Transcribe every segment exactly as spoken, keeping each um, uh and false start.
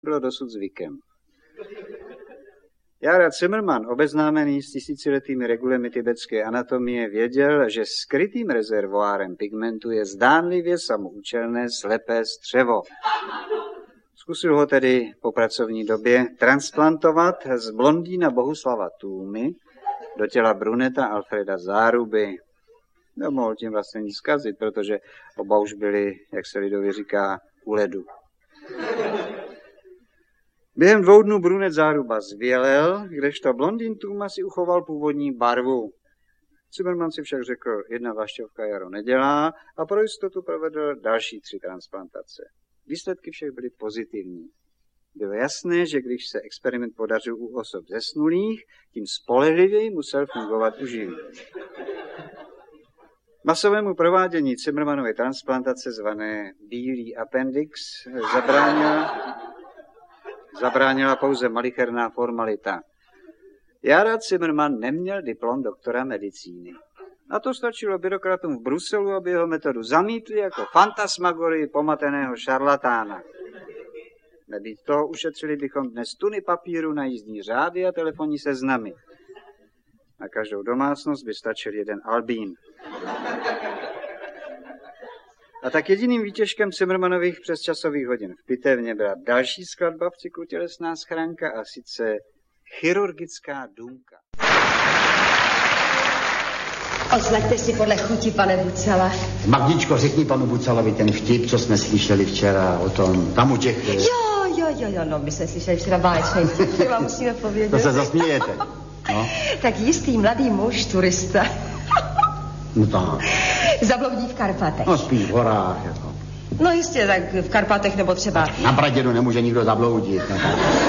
bylo dosud zvykem. Jára Zimmermann, obeznámený s tisíciletými regulemi tibetské anatomie, věděl, že skrytým rezervoárem pigmentu je zdánlivě samoúčelné slepé střevo. Zkusil ho tedy po pracovní době transplantovat z blondýna Bohuslava Tůmy do těla bruneta Alfreda Záruby. Nemohl tím vlastně nic zkazit, protože oba už byli, jak se lidově říká, u ledu. Během dvou dnů brunet Záruba zvělel, kdežto blondýn Tůma si uchoval původní barvu. Zimmermann si však řekl, jedna vlašťovka jaro nedělá a pro jistotu provedl další tři transplantace. Výsledky všech byly pozitivní. Bylo jasné, že když se experiment podařil u osob zesnulých, tím spolehlivěji musel fungovat u živých. Masovému provádění Zimmermannovy transplantace zvané bílý appendix zabránila, zabránila pouze malicherná formalita. Jára Zimmermann neměl diplom doktora medicíny. Na to stačilo byrokratům v Bruselu, aby jeho metodu zamítli jako fantasmagorii pomateného šarlatána. Nebýt toho, ušetřili bychom dnes tuny papíru na jízdní řády a telefonní seznamy. Na každou domácnost by stačil jeden albín. A tak jediným výtěžkem Zimmermannových přesčasových hodin v pitevně byla další skladba v cyklu Tělesná schránka, a sice chirurgická důmka. Označte si podle chuti, pane Bucala. Magdičko, řekni panu Bucalovi ten vtip, co jsme slyšeli včera o tom, tam u těch... Jo, jo, jo, jo, no, my jsme slyšeli včera báječný vtip, že vám musíme povědět. To se zasmějete. No. Tak jistý mladý muž, turista. No tak. Zabloudí v Karpatech. No spíš v horách, jako. No jistě, tak v Karpatech nebo třeba... Na Pradědu nemůže nikdo zabloudit. No,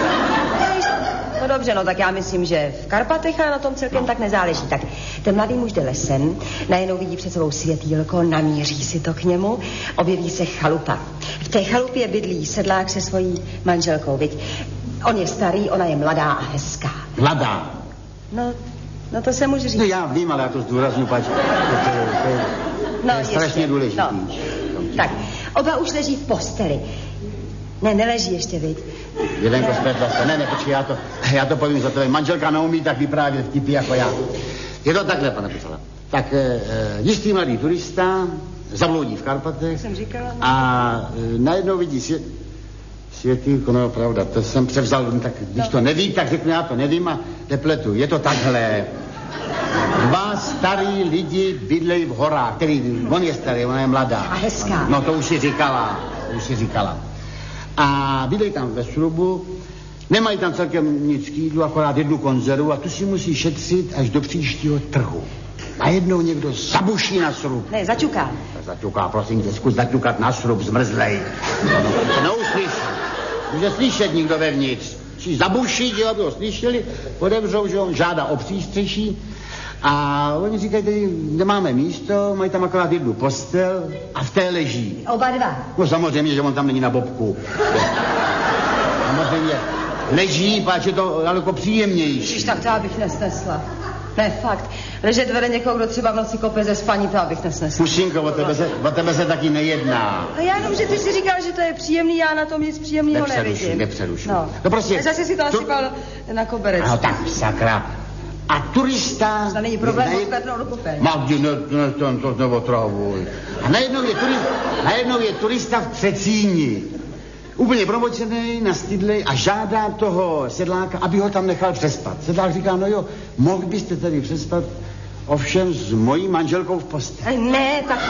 no dobře, no tak já myslím, že v Karpatech, ale na tom celkem no. tak nezáleží. Tak ten mladý muž jde lesem, najednou vidí před sebou světýlko, namíří si to k němu, objeví se chalupa. V té chalupě bydlí sedlák se svojí manželkou, viď? On je starý, ona je mladá a hezká. Mladá? No, no to se může říct. No já vím, ale já to zdůraznu, pač. To, to, to, to, no, to je strašně důležitý. No. Tak, oba už leží v posteli. Ne, neleží ještě, viď? Jelenko, zpětla se. Ne, ne, počkej, já to, já to povím za tebe. Manželka neumí tak vyprávět vtipy jako já. Je to takhle, pane Bucala. Tak e, jistý mladý turista zabloudí v Karpatech. Jsem říkala. No. A e, najednou vidí svět, světýlko, no pravda, to jsem převzal, tak když no. to neví, tak řeknu, já to nevím a nepletu. Je to takhle. Dva starý lidi bydlejí v horách, který, on je starý, ona je mladá. A hezká. No to už si říkala, to už si říkala. A bydlejí tam ve srubu, nemají tam celkem nic k jídlu, akorát jednu konzervu a tu si musí šetřit až do příštího trhu. A jednou někdo zabuší na srub. Ne, zaťuká. Zaťuká, prosím tě, zkus zaťukat na srub, zmrzlej. No, to neuslyší. Může slyšet nikdo vevnitř. Si zabuší, aby ho slyšeli, odevřou, že on žádá o přístřeší. A oni říkají, tady nemáme místo, mají tam akorát jednu postel a v té leží. Oba dva. No samozřejmě, že on tam není na bobku. Samozřejmě leží, páč je to daleko příjemnější. Když tak to já bych nesnesla. Ne, fakt. Ležet vede někoho, kdo třeba v noci kope ze spaní, to já bych nesnesla. Pušinko, o tebe se, o tebe se taky nejedná. A já jenom, že ty si říkal, že to je příjemný, já na tom nic příjemného nevidím. Nepřerušu, no. no prostě. A zase si to nasypal tu... na koberec. No tak, sakra. A turista... To není problém, ne... odklepnou do kopeň. Magdi, ne, ne, to, to neotravuj. A najednou je, turista, najednou je turista v Třecíni. Úplně promočený, nastydlej a žádá toho sedláka, aby ho tam nechal přespat. Sedlák říká, no jo, mohl byste tady přespat, ovšem s mojí manželkou v posteli. Ne, tak...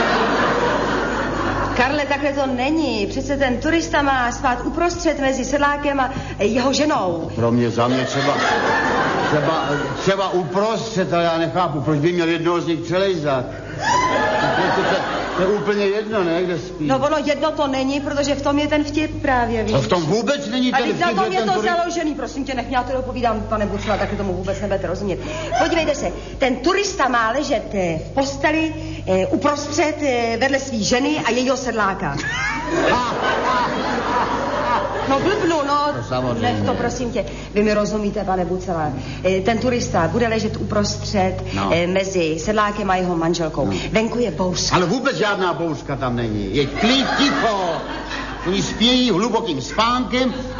Karle, takhle to není. Přece ten turista má spát uprostřed mezi sedlákem a jeho ženou. Pro mě, za mě třeba... Třeba, třeba uprostřed, ale já nechápu, proč by měl jednoho z nich přelejzat. To, to, to, to je úplně jedno, ne, kde spí. No ono jedno to není, protože v tom je ten vtip právě, víš. No v tom vůbec není ten vtip. A na tom je to turi... založený, prosím tě, nech mě, já to dopovídám, pane Bucala, taky tomu vůbec nebudete rozumět. Podívejte se, ten turista má ležet v posteli eh, uprostřed eh, vedle svý ženy a jejího sedláka. No blbnu, no, no nech to, prosím tě. Vy mi rozumíte, pane Bucala. Ten turista bude ležet uprostřed no. mezi sedlákem a jeho manželkou. No. Venku je bouřka. Ale vůbec žádná bouřka tam není. Je klid, ticho. Oni spějí hlubokým spánkem